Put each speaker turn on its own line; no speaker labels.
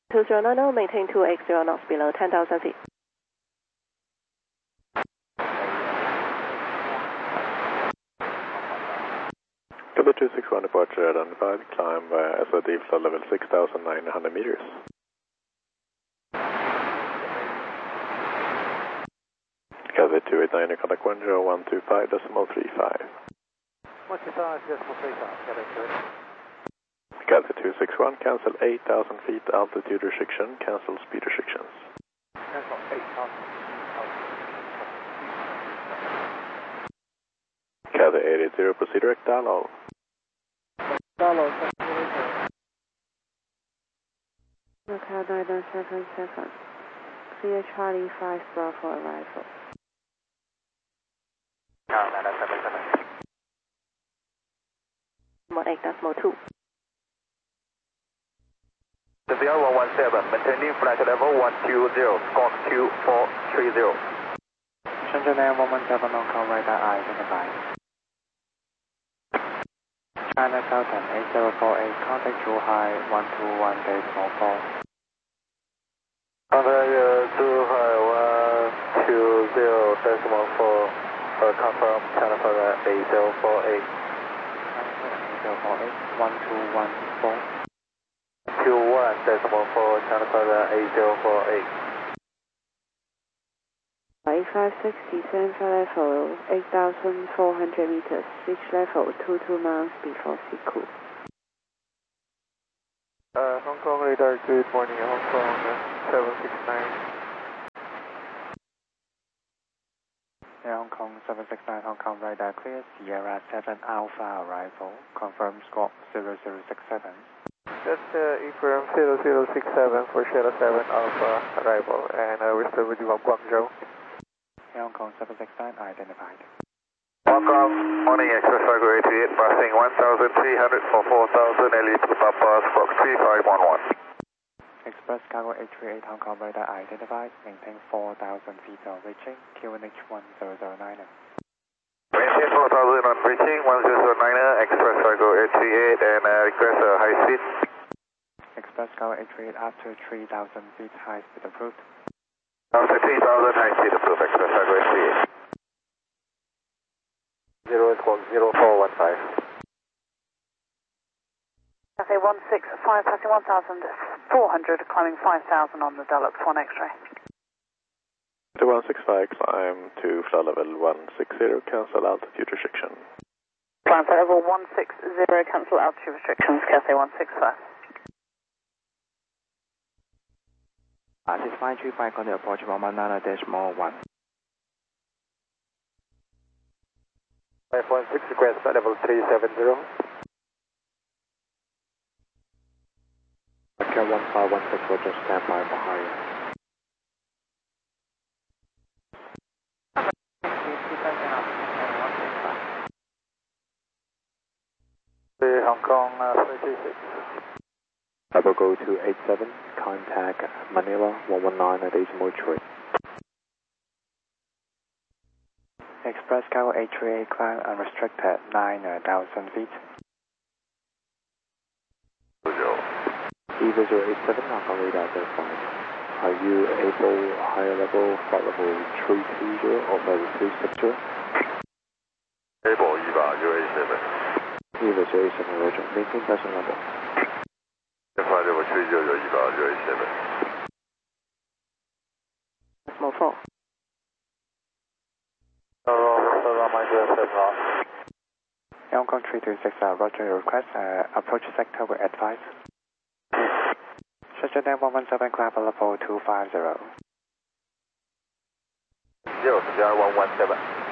2090, maintain 280 knots below 10,000 feet.
Cover 261 departure at undefined, climb via SID flood level 6,900 meters. Cover 289, contact 10125.35. Cover 261, cancel 8,000 feet altitude restriction, cancel speed restrictions.
Cancel 8,000.
Cover 880, proceed direct dialogue.
Dialogue,
Locale 977, clear Charlie 5 Bravo arrival. 18.2.
Severe 117, maintaining flight level 120, squawk 2430.
Shenzhen Air 117 on call radar identified. China Southern 8048, contact Zhuhai 121.4.
Contact Zhuhai 120.4, confirm China Southern 8048.
8048, 1214.
21.4, China Southern 8048.
856, descend for level 8,400 meters, switch level 22 miles before Siku.
Hong Kong radar, good morning, Hong Kong 769.
Hong Kong 769, Hong Kong radar clear, Sierra 7 Alpha arrival, confirm squawk 0067.
Just affirm 0067 for Sierra 7 Alpha arrival, and we're still with you on Guangzhou.
Hong Kong 769 identified.
Hong Kong, morning, Express Cargo 88, passing 1,300 for 4,000, LE to Papa, squawk 3511.
Express Cargo 838, Hong Kong radar identified, maintain 4,000 feet on reaching, QNH 1009.
Maintain 4,000 on reaching, 1009, Express Cargo 838, and request high speed.
Express Cargo 838 after 3,000 feet, high speed approved.
After 3,000, high speed approved, Express Cargo 838. 0415.
Cathay 165, passing 1,400, climbing 5,000 on the Deluxe 1 X-ray.
165, climb to flood level 160, cancel altitude restriction.
Climb for level 160, cancel altitude restrictions, Cathay 165.
This is 535, contact approach 119.1.
516, request flight level 370.
Cat 1516, will just stand by behind you.
Hong Kong 336.
Level go to 87, contact Manila 119 at Decimal Tree. Express Cargo 838, climb unrestricted 9,000 feet. EVA 087, Hong Kong radar identified. Are you able higher level, flight level 320 or level 360?
Able, EVA 087.
EVA 087, roger. Maintain present level.
Flight level 300, EVA 087.
Small 4.
Hong Kong 326, roger your request. Approach sector with advice. Shenzhen Air 117, climb level 250.
0 117.